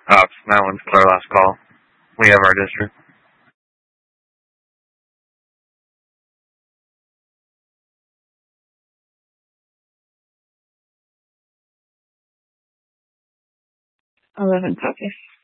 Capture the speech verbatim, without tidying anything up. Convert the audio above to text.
Ops, nine one four, last call. We have our district. eleven copy.